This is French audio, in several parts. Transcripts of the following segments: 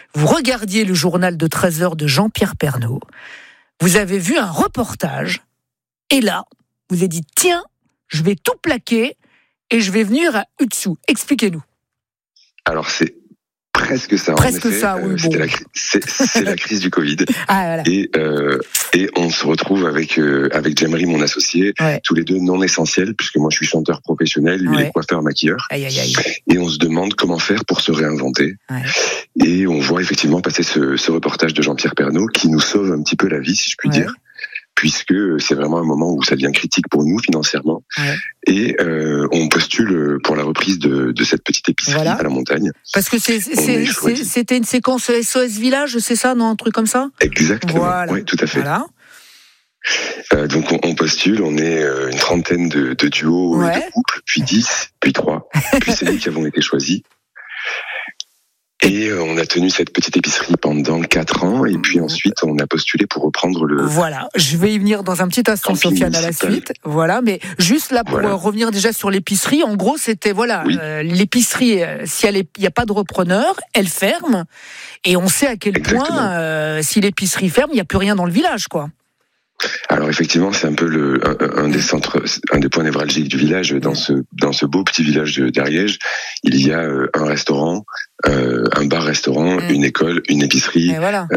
vous regardiez le journal de 13h de Jean-Pierre Pernaut, vous avez vu un reportage, et là, vous avez dit, tiens, je vais tout plaquer, et je vais venir à Utsu. Expliquez-nous. Alors, c'est presque ça. Presque en effet. ça, oui. Bon. C'est la crise du Covid. Voilà. Et on se retrouve avec Djemri, mon associé, tous les deux non essentiels, puisque moi je suis chanteur professionnel, lui il est coiffeur, maquilleur. Aïe. Et on se demande comment faire pour se réinventer. Et on voit effectivement passer ce reportage de Jean-Pierre Pernaut qui nous sauve un petit peu la vie, si je puis dire, puisque c'est vraiment un moment où ça devient critique pour nous financièrement. Et on postule pour la reprise de cette petite épicerie à la montagne. Parce que c'était une séquence SOS Village, c'est ça, non, un truc comme ça ? Exactement, oui, tout à fait. Voilà. Donc on postule, on est une trentaine de duos et de couples, puis 10, puis 3, puis c'est nous qui avons été choisis. Et on a tenu cette petite épicerie pendant 4 ans, et puis ensuite on a postulé pour reprendre le... Voilà, je vais y venir dans un petit instant, Sofiane, à la suite. Voilà, mais juste là pour revenir déjà sur l'épicerie, en gros c'était, l'épicerie, si il n'y a pas de repreneur, elle ferme, et on sait à quel point, si l'épicerie ferme, il n'y a plus rien dans le village, quoi. Alors effectivement, c'est un peu un des centres, un des points névralgiques du village. Dans ce beau petit village d'Ariège, il y a un restaurant, un bar-restaurant, une école, une épicerie,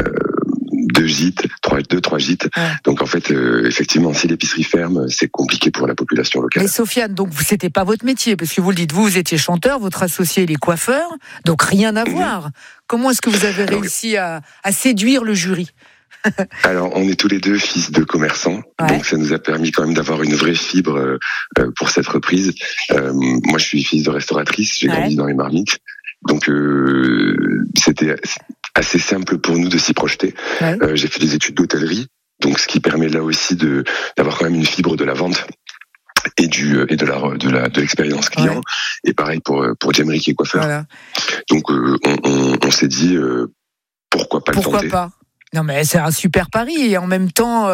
2 gîtes, 3 gîtes. Donc en fait, effectivement, si l'épicerie ferme, c'est compliqué pour la population locale. Mais Sofiane, donc c'était pas votre métier, parce que vous le dites, vous étiez chanteur, votre associé il est coiffeur, donc rien à voir. Comment est-ce que vous avez réussi à séduire le jury ? Alors, on est tous les deux fils de commerçants, donc ça nous a permis quand même d'avoir une vraie fibre pour cette reprise. Moi, je suis fils de restauratrice, j'ai grandi dans les Marmites, donc c'était assez simple pour nous de s'y projeter. J'ai fait des études d'hôtellerie, donc ce qui permet là aussi d'avoir quand même une fibre de la vente et de l'expérience client. Et pareil pour Djemri qui est coiffeur. Donc on s'est dit pourquoi pas le tenter. Pourquoi pas ? Non mais c'est un super pari, et en même temps,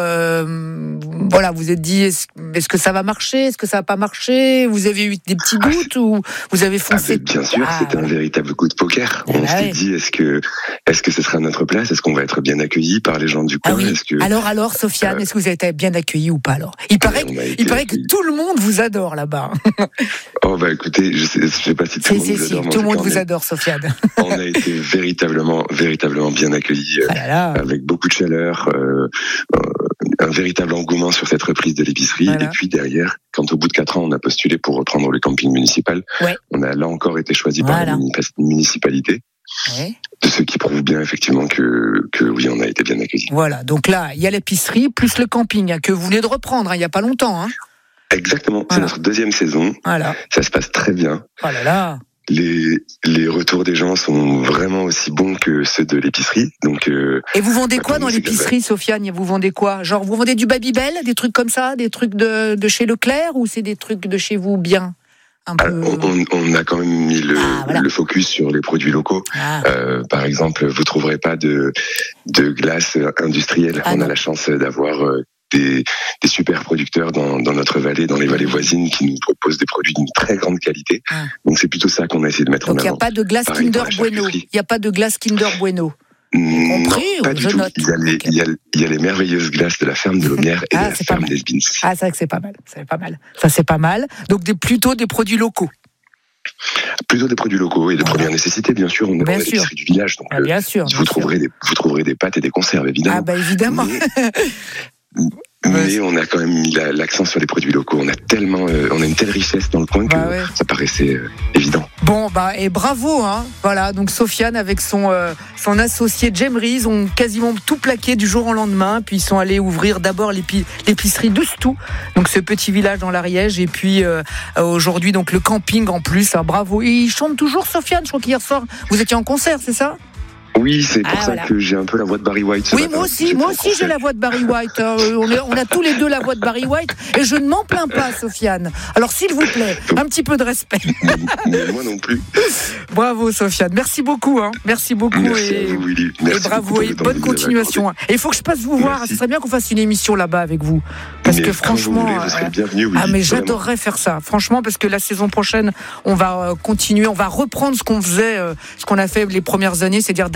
vous êtes dit, est-ce que ça va marcher, est-ce que ça va pas marcher ? Vous avez eu des petits doutes ou vous avez foncé ? Bien sûr, c'était un véritable coup de poker. On s'est dit, est-ce que ce sera notre place ? Est-ce qu'on va être bien accueillis par les gens du coin ? Alors, Sofiane, est-ce que vous avez été bien accueillis ou pas alors ? Il paraît que tout le monde vous adore là-bas. Oh écoutez, je sais pas si tout le monde vous adore. Tout le monde vous adore, Sofiane. On a été véritablement bien accueillis. Avec beaucoup de chaleur, un véritable engouement sur cette reprise de l'épicerie. Et puis derrière, quand au bout de 4 ans, on a postulé pour reprendre le camping municipal, on a là encore été choisi par la municipalité. Ce qui prouve bien effectivement que oui, on a été bien accueillis. Voilà, donc là, il y a l'épicerie plus le camping que vous venez de reprendre, il n'y a pas longtemps. Exactement, c'est notre 2e saison. Ça se passe très bien. Oh là là. Les retours des gens sont vraiment aussi bons que ceux de l'épicerie. Donc, et vous vendez quoi dans l'épicerie, Sofiane ? Vous vendez quoi ? Genre, vous vendez du Babybel, des trucs comme ça, des trucs de chez Leclerc, ou c'est des trucs de chez vous bien ? On a quand même mis le focus sur les produits locaux. Par exemple, vous trouverez pas de glace industrielle. On a la chance d'avoir des super producteurs dans notre vallée, dans les vallées voisines, qui nous proposent des produits d'une très grande qualité. Donc c'est plutôt ça qu'on a essayé de mettre en avant. Donc il n'y a pas de glace Kinder Bueno. Il n'y a pas de glace Kinder Bueno. Compris, pas du tout. Note. Il y a les merveilleuses glaces de la ferme de Lomière et de la ferme d'Esbins. C'est vrai que c'est pas mal. Ça c'est pas mal. Donc plutôt des produits locaux. Plutôt des produits locaux et de première nécessité, bien sûr. On est dans l'épicerie du village, donc bien sûr, vous trouverez des pâtes et des conserves, évidemment. Évidemment. Mais on a quand même mis l'accent sur les produits locaux. On a une telle richesse dans le coin que ça paraissait évident. Bon, et bravo, Voilà, donc Sofiane avec son associé Djemri, ils ont quasiment tout plaqué du jour au lendemain, puis ils sont allés ouvrir d'abord l'épicerie d'Ustou, donc ce petit village dans l'Ariège, et puis aujourd'hui donc le camping en plus. Bravo. Et ils chantent toujours, Sofiane. Je crois qu'hier soir vous étiez en concert, c'est ça ? Oui, c'est pour ça que j'ai un peu la voix de Barry White. Oui, moi aussi j'ai la voix de Barry White. On a tous les deux la voix de Barry White, et je ne m'en plains pas, Sofiane. Alors s'il vous plaît, un petit peu de respect. Moi non plus. Bravo, Sofiane. Merci beaucoup. Merci beaucoup. Merci à vous, Willy. Merci et bravo, et bonne continuation. Et il faut que je passe vous voir. Ce serait bien qu'on fasse une émission là-bas avec vous. Parce que franchement, vous serez bienvenue, Willy, mais j'adorerais faire ça. Franchement, parce que la saison prochaine, on va continuer, on va reprendre ce qu'on faisait, ce qu'on a fait les premières années, c'est-à-dire